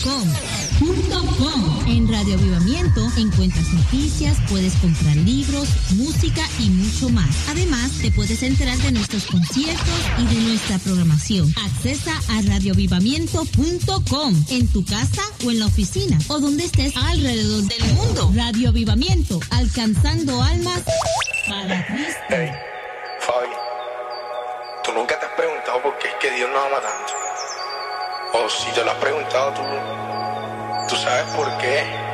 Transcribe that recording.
radiovivamiento.com. En Radio Avivamiento encuentras noticias, puedes comprar libros, música y mucho más. Además, te puedes enterar de nuestros conciertos y de nuestra programación. Accesa a radiovivamiento.com en tu casa o en la oficina o donde estés alrededor del mundo. Radio Avivamiento, alcanzando almas para Cristo. Hey, Fabi, ¿tú nunca te has preguntado por qué es que Dios nos ama tanto? O si te lo has preguntado, ¿tú sabes por qué?